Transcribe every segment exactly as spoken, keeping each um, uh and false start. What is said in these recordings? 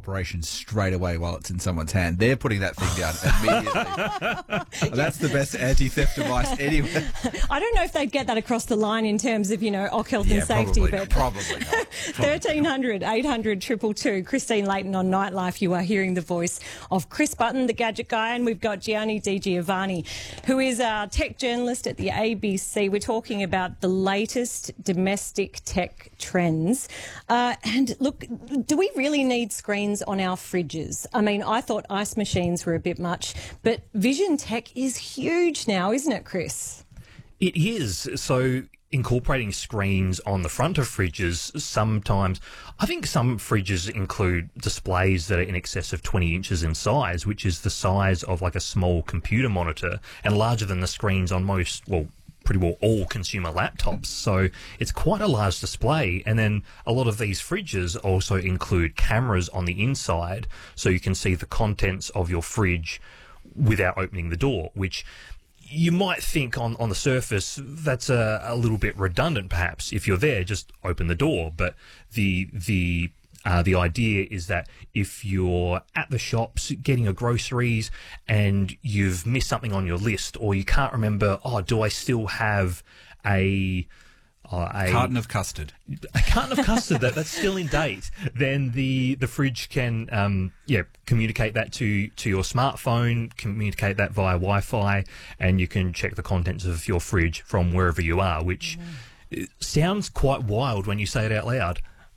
operation straight away while it's in someone's hand. They're putting that thing down immediately. That's the best anti-theft device anywhere. I don't know if they'd get that across the line in terms of, you know, O C health yeah, and safety. Probably but not. Probably not. thirteen hundred, eight hundred, two two two. Christine Layton on Nightlife. You are hearing the voice of Chris Button, the gadget guy, and we've got Gianni Di Giovanni, who is a tech journalist at the A B C. We're talking about the latest domestic tech trends. Uh, and look, do we really need screens on our fridges? I mean, I thought ice machines were a bit much, but vision tech is huge now, isn't it, Chris? It is. So incorporating screens on the front of fridges sometimes, I think some fridges include displays that are in excess of twenty inches in size, which is the size of like a small computer monitor and larger than the screens on most, well, pretty well all consumer laptops. So it's quite a large display. And then a lot of these fridges also include cameras on the inside, so you can see the contents of your fridge without opening the door, which you might think on, on the surface that's a, a little bit redundant, perhaps. If you're there, just open the door. But the the uh, the idea is that if you're at the shops getting your groceries and you've missed something on your list, or you can't remember, oh, do I still have a Uh, a carton of custard. A carton of custard that, that's still in date. Then the, the fridge can um, yeah communicate that to, to your smartphone, communicate that via Wi-Fi, and you can check the contents of your fridge from wherever you are, which mm. sounds quite wild when you say it out loud.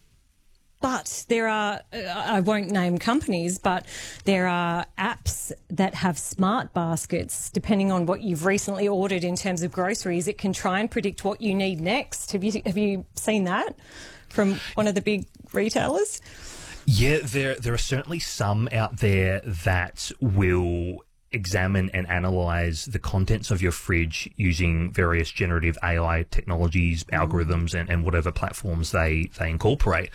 But there are, I won't name companies, but there are apps that have smart baskets. Depending on what you've recently ordered in terms of groceries, it can try and predict what you need next. Have you have you seen that from one of the big retailers? Yeah, there there are certainly some out there that will examine and analyse the contents of your fridge using various generative A I technologies, algorithms, and, and whatever platforms they, they incorporate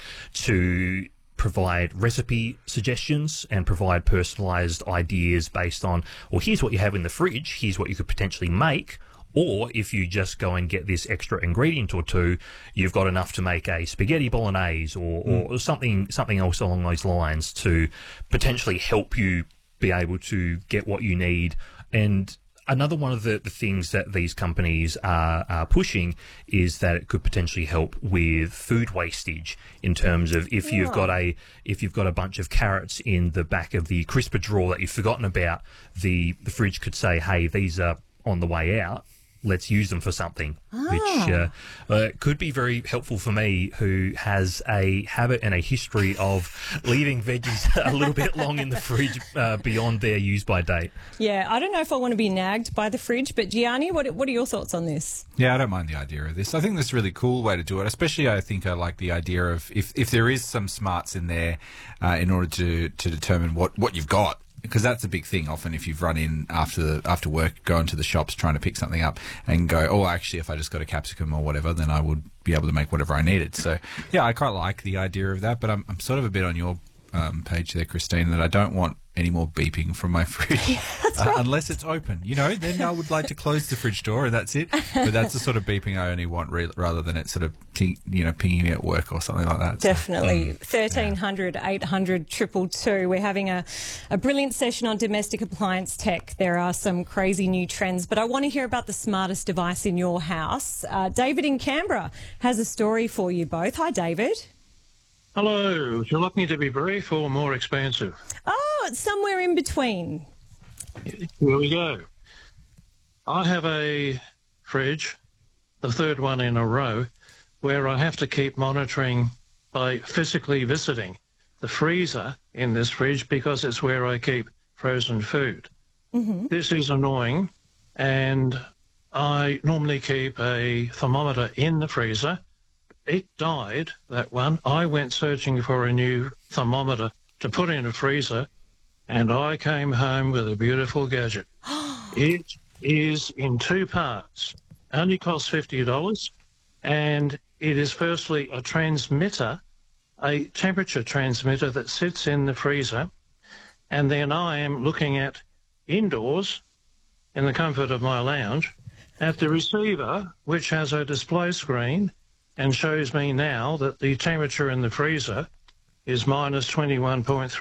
to provide recipe suggestions and provide personalised ideas based on, well, here's what you have in the fridge, here's what you could potentially make. Or if you just go and get this extra ingredient or two, you've got enough to make a spaghetti bolognese or, mm. or something something else along those lines to potentially help you be able to get what you need. And another one of the, the things that these companies are, are pushing is that it could potentially help with food wastage in terms of if you've got a if you've got a bunch of carrots in the back of the crisper drawer that you've forgotten about, the the fridge could say, hey, these are on the way out, let's use them for something, ah. which uh, uh, could be very helpful for me, who has a habit and a history of leaving veggies a little bit long in the fridge uh, beyond their use-by date. Yeah, I don't know if I want to be nagged by the fridge, but Gianni, what, what are your thoughts on this? Yeah, I don't mind the idea of this. I think that's a really cool way to do it, especially I think I like the idea of if, if there is some smarts in there uh, in order to, to determine what, what you've got. Because that's a big thing. Often, if you've run in after the, after work, go into the shops trying to pick something up, and go, oh, actually, if I just got a capsicum or whatever, then I would be able to make whatever I needed. So, yeah, I quite like the idea of that. But I'm, I'm sort of a bit on your um, page there, Christine, that I don't want any more beeping from my fridge, yeah, that's uh, right. unless it's open. You know, then I would like to close the fridge door, and that's it. But that's the sort of beeping I only want, re- rather than it sort of, ting- you know, pinging me at work or something like that. Definitely. So, thirteen hundred, eight hundred, two two two. We're having a, a brilliant session on domestic appliance tech. There are some crazy new trends, but I want to hear about the smartest device in your house. Uh, David in Canberra has a story for you both. Hi, David. Hello. Would you like me to be brief or more expansive? Oh, it's somewhere in between. Here we go. I have a fridge, the third one in a row, where I have to keep monitoring by physically visiting the freezer in this fridge because it's where I keep frozen food. Mm-hmm. This is annoying, and I normally keep a thermometer in the freezer. It died, that one. I went searching for a new thermometer to put in a freezer, and I came home with a beautiful gadget. It is in two parts. Only costs fifty dollars, and it is firstly a transmitter, a temperature transmitter that sits in the freezer, and then I am looking at indoors in the comfort of my lounge at the receiver, which has a display screen and shows me now that the temperature in the freezer is minus twenty-one point three.